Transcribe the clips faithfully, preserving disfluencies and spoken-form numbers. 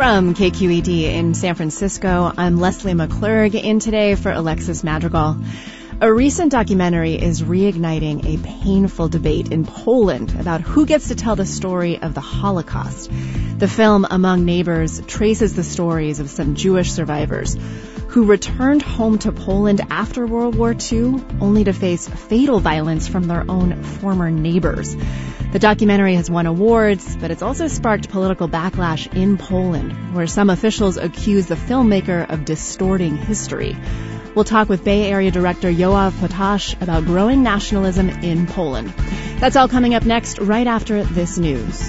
From K Q E D in San Francisco, I'm Leslie McClurg, in today for Alexis Madrigal. A recent documentary is reigniting a painful debate in Poland about who gets to tell the story of the Holocaust. The film, Among Neighbors, traces the stories of some Jewish survivors who returned home to Poland after World War Two, only to face fatal violence from their own former neighbors. The documentary has won awards, but it's also sparked political backlash in Poland, where some officials accuse the filmmaker of distorting history. We'll talk with Bay Area director Yoav Potash about growing nationalism in Poland. That's all coming up next, right after this news.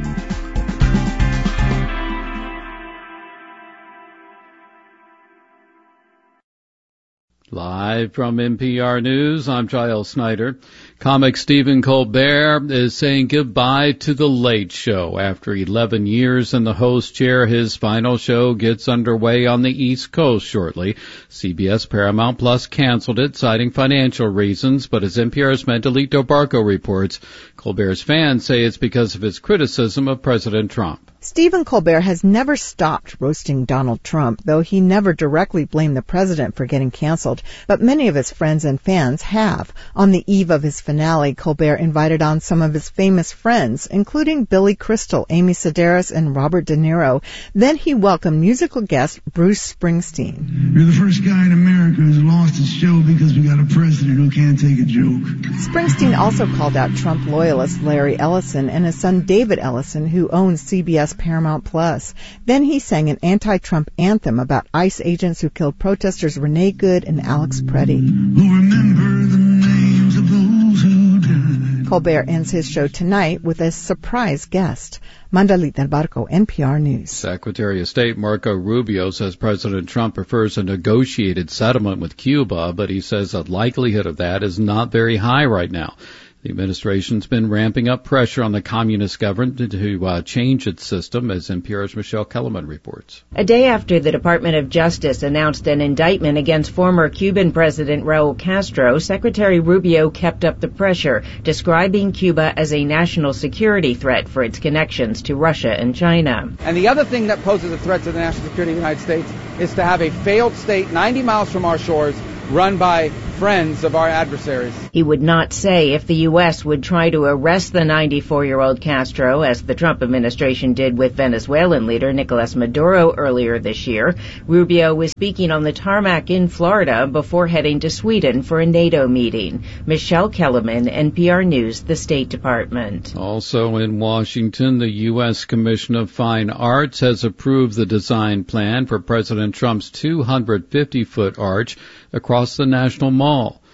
Live from N P R News, I'm Giles Snyder. Comic Stephen Colbert is saying goodbye to The Late Show. After eleven years in the host chair, his final show gets underway on the East Coast shortly. C B S Paramount Plus canceled it, citing financial reasons, but as N P R's Mandelito Barco reports, Colbert's fans say it's because of his criticism of President Trump. Stephen Colbert has never stopped roasting Donald Trump, though he never directly blamed the president for getting canceled. But many of his friends and fans have. On the eve of his finale, Colbert invited on some of his famous friends, including Billy Crystal, Amy Sedaris, and Robert De Niro. Then he welcomed musical guest Bruce Springsteen. You're the first guy in America who's lost his show because we got a president who can't take a joke. Springsteen also called out Trump loyalist Larry Ellison and his son David Ellison, who owns C B S Paramount Plus. Then he sang an anti-Trump anthem about ICE agents who killed protesters Renee Good and Alex Preddy. Who remember the names of those who died. Colbert ends his show tonight with a surprise guest. Mandelita Barco, N P R News. Secretary of State Marco Rubio says President Trump prefers a negotiated settlement with Cuba, but he says the likelihood of that is not very high right now. The administration's been ramping up pressure on the communist government to uh, change its system, as N P R's Michelle Kellerman reports. A day after the Department of Justice announced an indictment against former Cuban President Raul Castro, Secretary Rubio kept up the pressure, describing Cuba as a national security threat for its connections to Russia and China. And the other thing that poses a threat to the national security of the United States is to have a failed state ninety miles from our shores run by friends of our adversaries. He would not say if the U S would try to arrest the ninety-four-year-old Castro, as the Trump administration did with Venezuelan leader Nicolas Maduro earlier this year. Rubio was speaking on the tarmac in Florida before heading to Sweden for a NATO meeting. Michelle Kellerman, N P R News, the State Department. Also in Washington, the U S Commission of Fine Arts has approved the design plan for President Trump's two hundred fifty foot arch across the National Mall.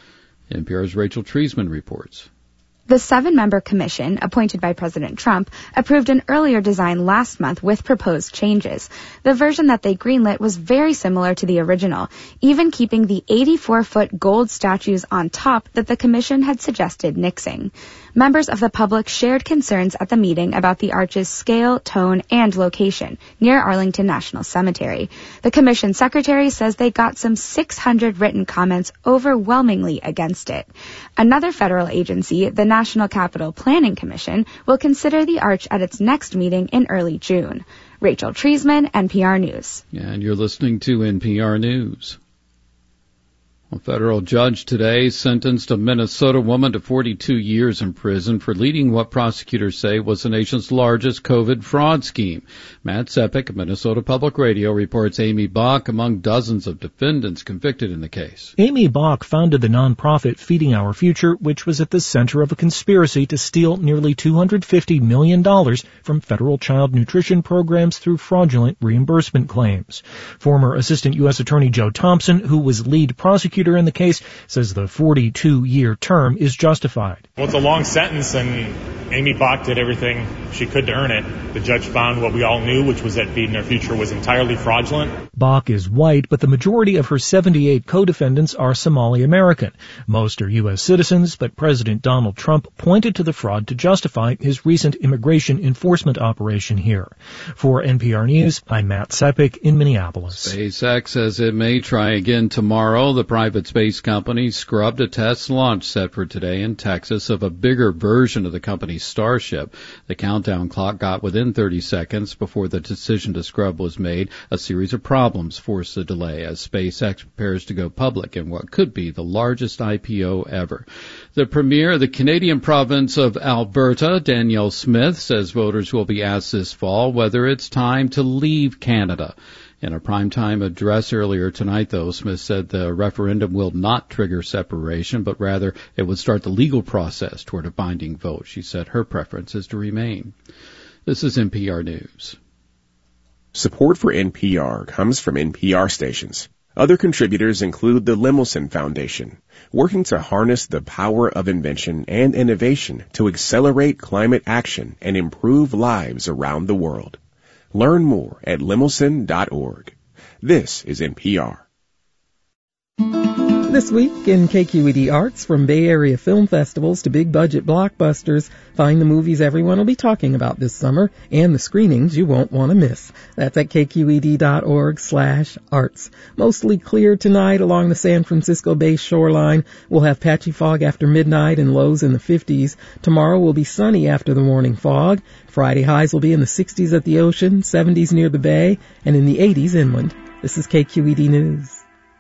N P R's Rachel Treisman reports. The seven-member commission, appointed by President Trump, approved an earlier design last month with proposed changes. The version that they greenlit was very similar to the original, even keeping the eighty-four foot gold statues on top that the commission had suggested nixing. Members of the public shared concerns at the meeting about the arch's scale, tone, and location near Arlington National Cemetery. The commission secretary says they got some six hundred written comments overwhelmingly against it. Another federal agency, the National Capital Planning Commission, will consider the arch at its next meeting in early June. Rachel Treisman, N P R News. And you're listening to N P R News. A federal judge today sentenced a Minnesota woman to forty-two years in prison for leading what prosecutors say was the nation's largest COVID fraud scheme. Matt Sepik of Minnesota Public Radio reports Amy Bach among dozens of defendants convicted in the case. Amy Bach founded the nonprofit Feeding Our Future, which was at the center of a conspiracy to steal nearly two hundred fifty million dollars from federal child nutrition programs through fraudulent reimbursement claims. Former Assistant U S Attorney Joe Thompson, who was lead prosecutor in the case, says the forty-two year term is justified. Well, it's a long sentence, and Amy Bach did everything she could to earn it. The judge found what we all knew, which was that Feeding Our Future was entirely fraudulent. Bach is white, but the majority of her seventy-eight co-defendants are Somali American. Most are U S citizens, but President Donald Trump pointed to the fraud to justify his recent immigration enforcement operation here. For N P R News, I'm Matt Sepik in Minneapolis. SpaceX says it may try again tomorrow. The private space company scrubbed a test launch set for today in Texas of a bigger version of the company's space starship. The countdown clock got within thirty seconds before the decision to scrub was made. A series of problems forced the delay as SpaceX prepares to go public in what could be the largest I P O ever. The premier of the Canadian province of Alberta, Danielle Smith, says voters will be asked this fall whether it's time to leave Canada. In a primetime address earlier tonight, though, Smith said the referendum will not trigger separation, but rather it would start the legal process toward a binding vote. She said her preference is to remain. This is N P R News. Support for N P R comes from N P R stations. Other contributors include the Lemelson Foundation, working to harness the power of invention and innovation to accelerate climate action and improve lives around the world. Learn more at lemelson dot org. This is N P R. This week in K Q E D Arts, from Bay Area film festivals to big-budget blockbusters, find the movies everyone will be talking about this summer and the screenings you won't want to miss. That's at k q e d dot org slash arts. Mostly clear tonight along the San Francisco Bay shoreline. We'll have patchy fog after midnight and lows in the fifties. Tomorrow will be sunny after the morning fog. Friday highs will be in the sixties at the ocean, seventies near the bay, and in the eighties inland. This is K Q E D News.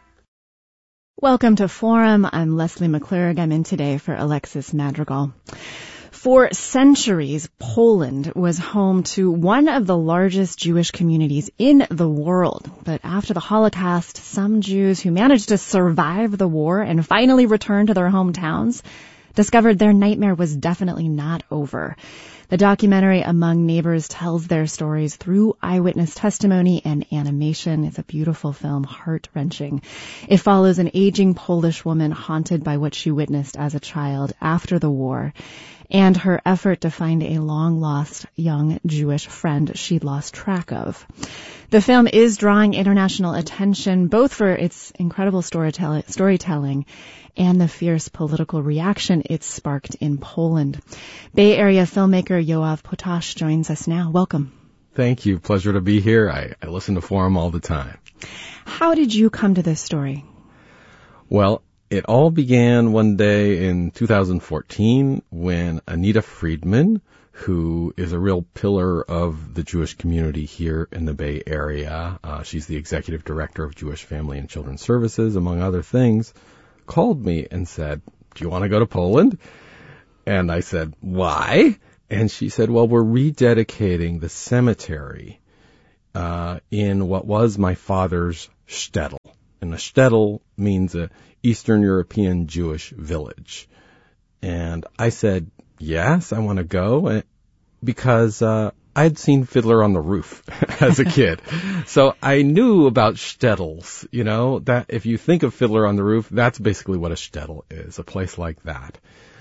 Welcome to Forum. I'm Leslie McClurg. I'm in today for Alexis Madrigal. For centuries, Poland was home to one of the largest Jewish communities in the world. But after the Holocaust, some Jews who managed to survive the war and finally return to their hometowns discovered their nightmare was definitely not over. The documentary Among Neighbors tells their stories through eyewitness testimony and animation. It's a beautiful film, heart-wrenching. It follows an aging Polish woman haunted by what she witnessed as a child after the war and her effort to find a long-lost young Jewish friend she'd lost track of. The film is drawing international attention both for its incredible storytelling, storytelling and the fierce political reaction it sparked in Poland. Bay Area filmmaker Yoav Potash joins us now. Welcome. Thank you. Pleasure to be here. I, I listen to Forum all the time. How did you come to this story? Well, it all began one day in two thousand fourteen when Anita Friedman, who is a real pillar of the Jewish community here in the Bay Area, uh, she's the executive director of Jewish Family and Children's Services, among other things, called me and said, "Do you want to go to Poland?" And I said, "Why?" And she said, "Well, we're rededicating the cemetery uh, in what was my father's shtetl." And a shtetl means a Eastern European Jewish village. And I said, yes, I want to go, because uh, I'd seen Fiddler on the Roof as a kid. So I knew about shtetls, you know, that if you think of Fiddler on the Roof, that's basically what a shtetl is, a place like that.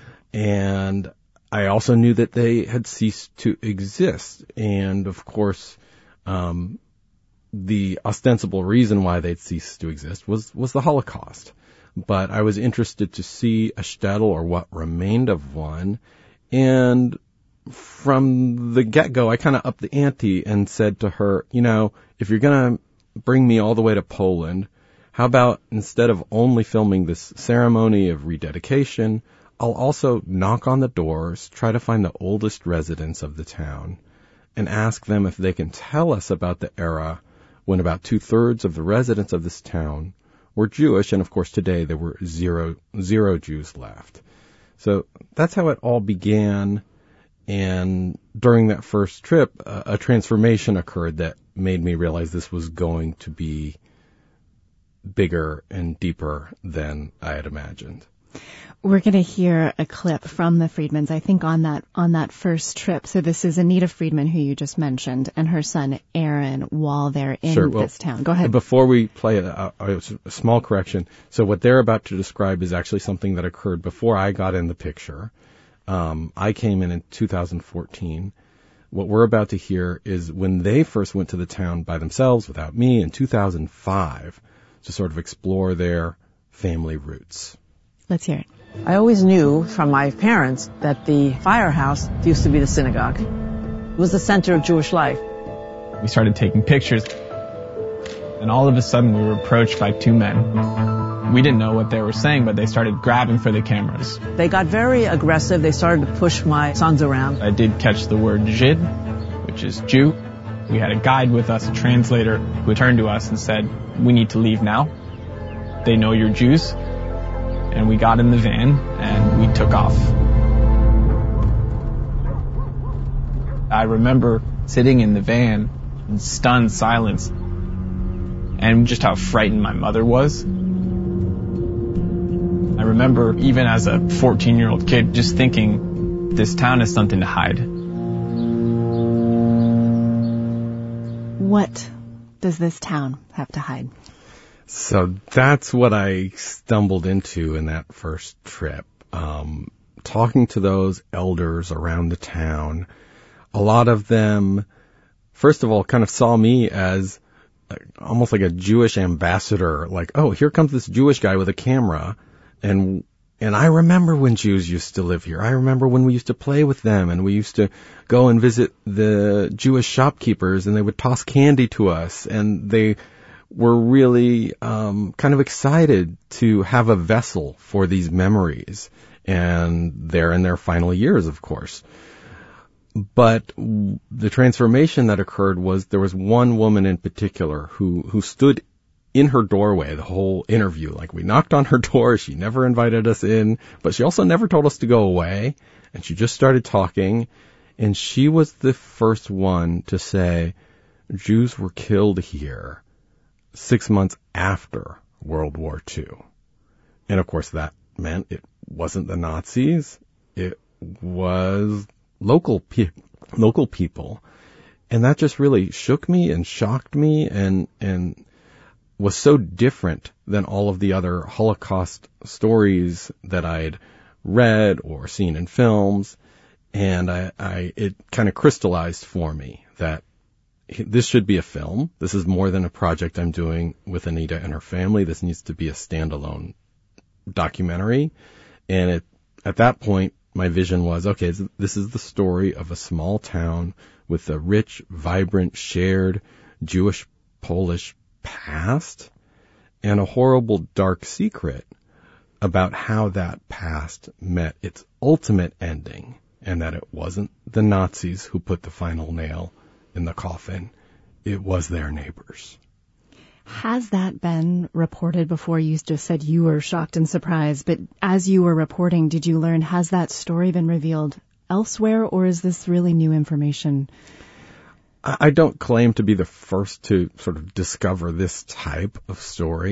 And I also knew that they had ceased to exist. And of course, um, the ostensible reason why they'd ceased to exist was, was the Holocaust. But I was interested to see a shtetl, or what remained of one. And from the get-go, I kind of upped the ante and said to her, you know, if you're going to bring me all the way to Poland, how about instead of only filming this ceremony of rededication, I'll also knock on the doors, try to find the oldest residents of the town, and ask them if they can tell us about the era when about two-thirds of the residents of this town were Jewish, and of course today there were zero, zero Jews left. So that's how it all began, and during that first trip, a, a transformation occurred that made me realize this was going to be bigger and deeper than I had imagined. We're going to hear a clip from the Friedmans, I think, on that on that first trip. So this is Anita Friedman, who you just mentioned, and her son Aaron, while they're in sure, well, this town. Go ahead. Before we play it, a, a small correction. So what they're about to describe is actually something that occurred before I got in the picture. Um, I came in in two thousand fourteen. What we're about to hear is when they first went to the town by themselves without me in two thousand five to sort of explore their family roots. Let's hear it. I always knew from my parents that the firehouse used to be the synagogue. It was the center of Jewish life. We started taking pictures, and all of a sudden we were approached by two men. We didn't know what they were saying, but they started grabbing for the cameras. They got very aggressive. They started to push my sons around. I did catch the word Žid, which is Jew. We had a guide with us, a translator, who turned to us and said, "We need to leave now. They know you're Jews." And we got in the van and we took off. I remember sitting in the van in stunned silence and just how frightened my mother was. I remember even as a fourteen-year-old kid just thinking, this town is something to hide. What does this town have to hide? So that's what I stumbled into in that first trip. Um, talking to those elders around the town, a lot of them, first of all, kind of saw me as almost like a Jewish ambassador. Like, oh, here comes this Jewish guy with a camera. And and I remember when Jews used to live here. I remember when we used to play with them and we used to go and visit the Jewish shopkeepers and they would toss candy to us. And they were really um, kind of excited to have a vessel for these memories. And they're in their final years, of course. But the transformation that occurred was there was one woman in particular who, who stood in her doorway the whole interview. Like, we knocked on her door, she never invited us in, but she also never told us to go away. And she just started talking. And she was the first one to say Jews were killed here six months after World War Two. And of course that meant it wasn't the Nazis. It was local pe- local people. And that just really shook me and shocked me and, and was so different than all of the other Holocaust stories that I'd read or seen in films. And I, I it kind of crystallized for me that this should be a film. This is more than a project I'm doing with Anita and her family. This needs to be a standalone documentary. And it, at that point, my vision was, okay, this is the story of a small town with a rich, vibrant, shared Jewish-Polish past and a horrible, dark secret about how that past met its ultimate ending, and that it wasn't the Nazis who put the final nail in the coffin. It was their neighbors. Has that been reported before? You just said you were shocked and surprised, but as you were reporting, did you learn, has that story been revealed elsewhere, or is this really new information? I don't claim to be the first to sort of discover this type of story.